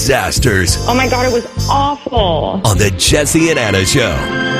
disasters Oh my God, it was awful. on the Jesse and Anna Show.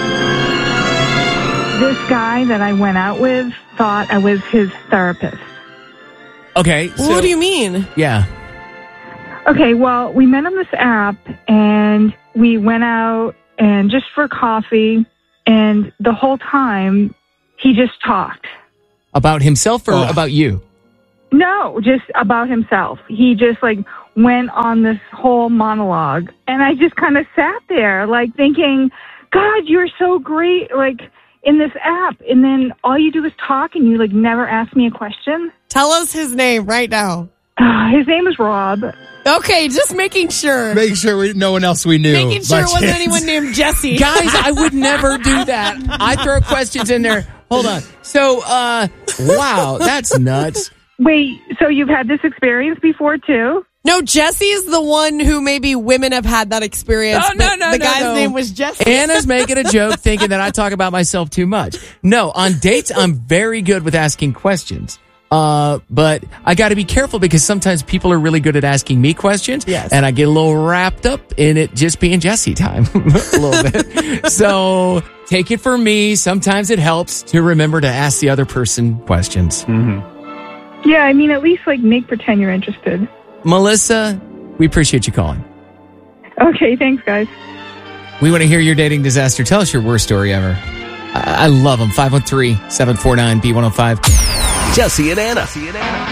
This guy that I went out with thought I was his therapist. Okay. Well, what do you mean? Yeah. Okay, well, we met on this app, and we went out and just for coffee, and the whole time, he just talked. About himself or about you? No, just about himself. He just, went on this whole monologue, and I just kind of sat there, thinking, God, you're so great, in this app, and then all you do is talk, and you, never ask me a question. Tell us his name right now. His name is Rob. Okay, just making sure. Make sure no one else we knew. Making sure by it wasn't chance. anyone named Jesse. Guys, I would never do that. I throw questions in there. Hold on. So, wow, that's nuts. Wait, so you've had this experience before, too? No, Jesse is the one who maybe women have had that experience. Oh, no, the guy's name was Jesse. Anna's making a joke thinking that I talk about myself too much. No, on dates, I'm very good with asking questions. But I got to be careful because sometimes people are really good at asking me questions. Yes. And I get a little wrapped up in it just being Jesse time a little bit. So take it from me. Sometimes it helps to remember to ask the other person questions. Yeah, I mean, at least, make pretend you're interested. Melissa, we appreciate you calling. Okay, thanks, guys. We want to hear your dating disaster. Tell us your worst story ever. I love them. 513-749-B105. Jesse and Anna.